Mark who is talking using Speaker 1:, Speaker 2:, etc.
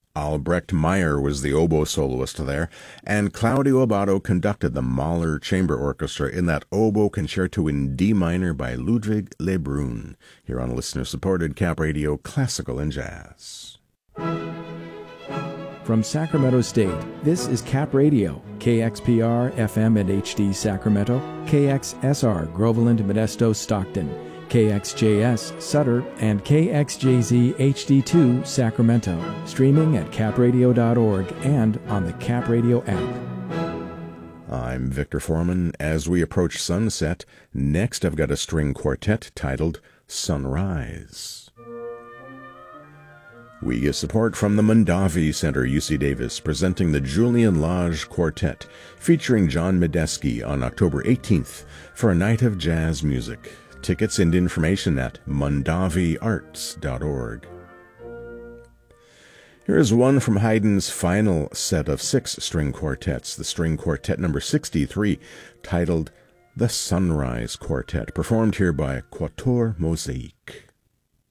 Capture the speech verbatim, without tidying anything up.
Speaker 1: Albrecht Meyer was the oboe soloist there, and Claudio Abbado conducted the Mahler Chamber Orchestra in that oboe concerto in D minor by Ludwig Lebrun, here on listener-supported Cap Radio Classical and Jazz.
Speaker 2: From Sacramento State, this is Cap Radio, K X P R, F M and H D Sacramento, K X S R, Groveland, Modesto, Stockton, K X J S, Sutter, and K X J Z H D two, Sacramento, streaming at cap radio dot org and on the Cap Radio app.
Speaker 1: I'm Victor Foreman. As we approach sunset, next I've got a string quartet titled Sunrise. We get support from the Mondavi Center, U C Davis, presenting the Julian Lage Quartet, featuring John Medeski on October eighteenth for a night of jazz music. Tickets and information at mondavi arts dot org. Here's one from Haydn's final set of six string quartets, the string quartet number sixty-three, titled The Sunrise Quartet, performed here by Quatuor Mosaic.